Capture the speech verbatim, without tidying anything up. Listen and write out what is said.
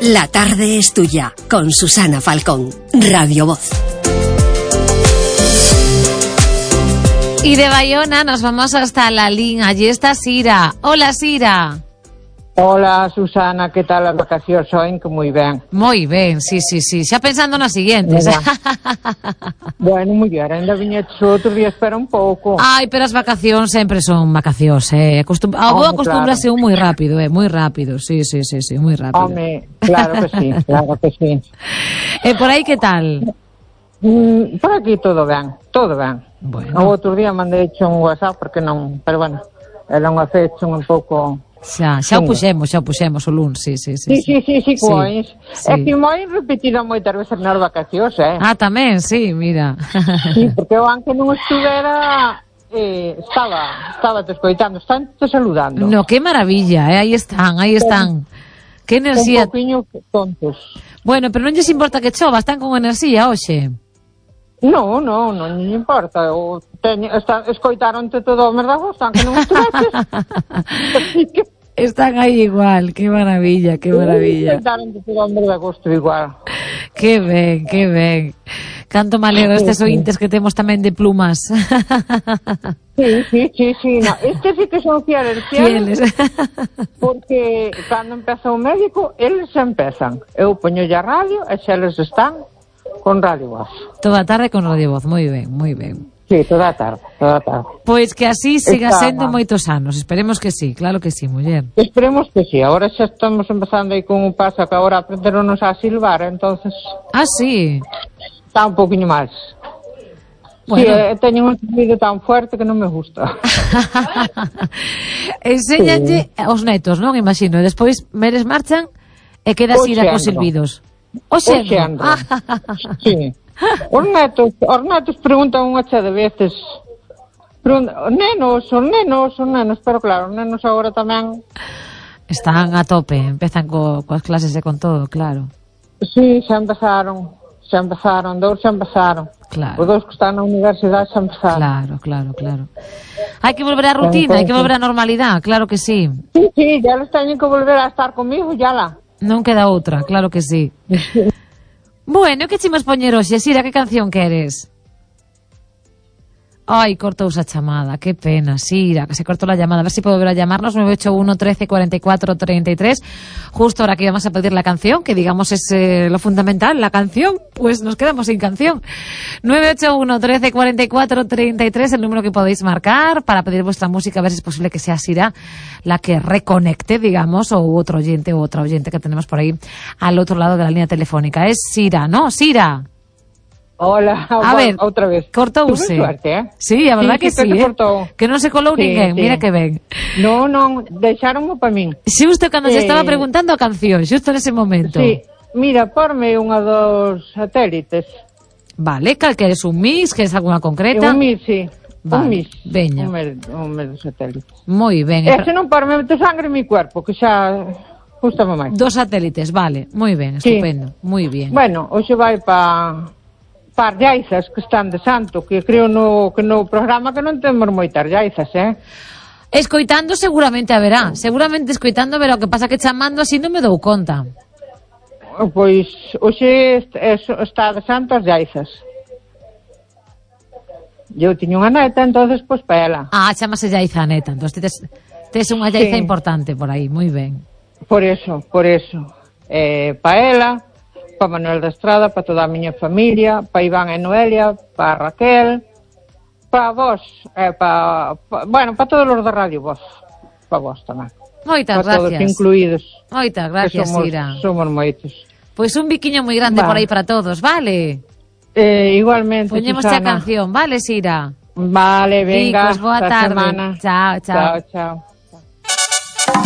La tarde es tuya, con Susana Falcón, Radio Voz. Y de Bayona nos vamos hasta Lalín. Allí está Sira. Hola, Sira. Hola, Susana, que tal as vacacións hoen? Que moi ben. Moi ben, sí, sí, sí. Xa pensando nas siguientes. Bueno, muller, ainda viñetes outro día, espera un pouco. Ai, pero as vacacións sempre son vacacións, eh. Acostum... A vos acostúmbrase un moi rápido, eh. Moi rápido, sí, sí, sí, sí, moi rápido. Home, claro que sí, claro que sí. E por aí que tal? Mm, por aquí todo ben, todo ben. Bueno. O outro día mandei un WhatsApp porque non, pero bueno, era unha fecha un pouco... Xa, xa o puxemos, xa o puxemos o luns, sí, sí, sí. Sí, sí, sí, sí, cois. Sí. É que moi repetido moitas veces nas vacacións, eh? Ah, tamén, sí, mira. Sí, porque eu anque non estuvera, eh, estaba, estaba te escoitando, están te saludando. No, qué maravilla, eh, aí están, aí están. Que enerxía. Un poquinho tontos. Bueno, pero non lles importa que chova, están con enerxía hoxe. No, no, non lle importa. O teño, está, escoitaronte todo o merda están que non estuveches. que... Están aí igual, que maravilla, que maravilla. Escoitaronte todo o merda agosto igual. Que ben, que ben. Canto me alegro estes ointes que temos tamén de plumas. Sí, sí, sí, sí, no. Estes sí que son fieles, fieles. Porque cando empeza o médico, eles empezan. Eu poño a radio e xa eles están con Radio Voz. Toda a tarde con Radio Voz, moi ben, moi ben. Sí, toda a tarde, toda a tarde. Pois que así siga Estaba. sendo moitos anos, esperemos que sí, claro que sí, muller. Esperemos que sí, agora xa estamos empezando aí con un paso que agora aprenderonos a silbar, entonces... Ah, sí? Está un poquinho máis. Bueno. Sí, eh, teño un sonido tan fuerte que non me gusta. Enséñanlle sí. Aos netos, non? Imagino, e despois meres marchan e quedas ir a cos silbidos. O xenro. Sí. Os netos, os netos preguntan unha cha de veces. Preguntan, nenos, os nenos, os nenos, pero claro, os nenos agora tamén están a tope, empezan co, coas clases e con todo, claro. Sí, xa empezaron, xa empezaron, dous xa empezaron. Claro. Os dous que están na universidade xa empezaron. Claro, claro, claro. Hai que volver á rutina, hai que volver á normalidade, claro que sí. Sí, sí, ya los teñen que volver a estar comigo, ya la. Non queda outra, claro que sí. Bueno, que chimos poñer hoxe, Sira, que canción queres? Ai, cortouse a chamada, que pena, Sira, que se cortó la llamada. A ver si puedo volver a llamarnos, nueve ocho uno, trece, cuarenta y cuatro, treinta y tres. Justo ahora que íbamos a pedir la canción, que digamos es eh, lo fundamental, la canción, pues nos quedamos sin canción. nueve ocho uno, trece, cuarenta y cuatro, treinta y tres, el número que podéis marcar para pedir vuestra música, a ver si es posible que sea Sira la que reconecte, digamos, o otro oyente o otra oyente que tenemos por ahí al otro lado de la línea telefónica. Es Sira, ¿no? Sira. Hola, a ver, outra vez. Cortouse. Tuve suerte, eh? Sí, a verdad sí, que sí, sí, que, eh? Que non se colou sí, ninguén, sí. Mira que ben. No, non, deixáronmo pa min. Xusto cando eh... se estaba preguntando a canción, xusto nese momento. Sí, mira, porme unha dos satélites. Vale, cal queres, un mix, queres alguna concreta? Un mix, sí. Vale, un mix. Veña. Un mix, un mix de satélites. Moi ben. E se non porme de sangre en mi cuerpo, que xa gustame máis. Dos satélites, vale, moi ben, estupendo, sí. Moi bien. Bueno, hoxe vai pa... par llaizas que están de santo, que creo no, que no programa que non temos moitas llaizas, eh? Escoitando seguramente haberá, seguramente escoitando haberá, o que pasa que chamando así non me dou conta. Pois, hoxe está de santo as llaizas. Eu tiño unha neta, entonces, pois, pa ela. Ah, chamase llaiza a neta, entón tes, tes unha llaiza sí. Importante por aí, moi ben. Por eso, por eso. Eh, pa ela... para Manuel da Estrada, para toda a miña familia, para Iván e Noelia, para Raquel, para vos, eh, para, pa, bueno, para todos os da Radio Voz, para vos tamén. Moitas para gracias. Todos incluídos. Moitas gracias, somos, Sira. Somos moitos. Pois pues un biquiño moi grande Va. Por aí para todos, vale? Eh, igualmente, Poñemos a canción, vale, Sira? Vale, venga, Ricos, boa tarde. Semana. Chao, chao. Chao, chao.